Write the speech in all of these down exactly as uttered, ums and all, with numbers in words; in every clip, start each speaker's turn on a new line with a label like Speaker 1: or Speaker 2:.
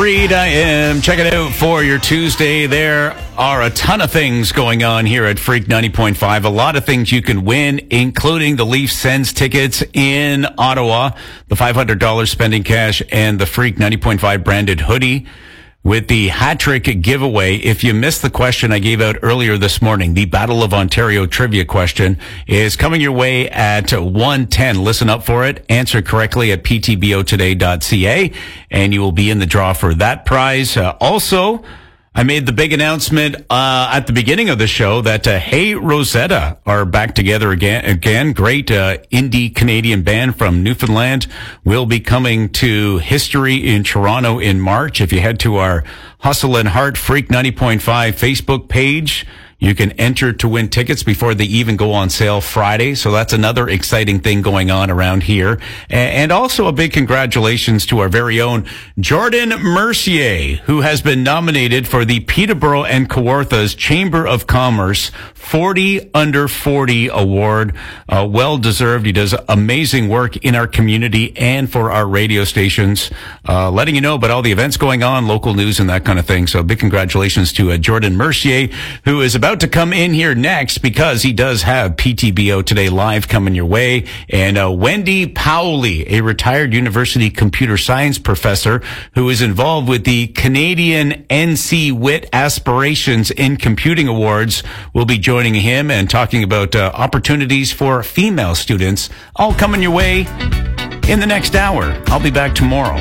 Speaker 1: Reed, I am checking out for your Tuesday. There are a ton of things going on here at Freak ninety point five. A lot of things you can win, including the Leafs Sens tickets in Ottawa, the five hundred dollars spending cash, and the Freak ninety point five branded hoodie with the hat trick giveaway. If you missed the question I gave out earlier this morning, the Battle of Ontario trivia question is coming your way at one ten. Listen up for it. Answer correctly at p t b o today dot c a, and you will be in the draw for that prize. Uh, also, I made the big announcement uh, at the beginning of the show that uh, Hey Rosetta are back together again. Again, great uh, indie Canadian band from Newfoundland will be coming to History in Toronto in March. If you head to our Hustle and Heart Freak ninety point five Facebook page, you can enter to win tickets before they even go on sale Friday. So that's another exciting thing going on around here. And also a big congratulations to our very own Jordan Mercier, who has been nominated for the Peterborough and Kawartha's Chamber of Commerce forty under forty award. Uh, well deserved. He does amazing work in our community and for our radio stations, uh, letting you know about all the events going on, local news and that kind of thing. So big congratulations to uh, Jordan Mercier, who is about to come in here next because he does have P T B O Today Live coming your way. And uh, Wendy Powley, a retired university computer science professor who is involved with the Canadian N C WIT Aspirations in Computing Awards, will be joining him and talking about uh, opportunities for female students, all coming your way in the next hour. I'll be back tomorrow,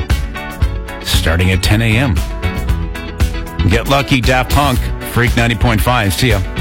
Speaker 1: starting at ten a.m. Get lucky, Daft Punk, Freak ninety point five. See ya.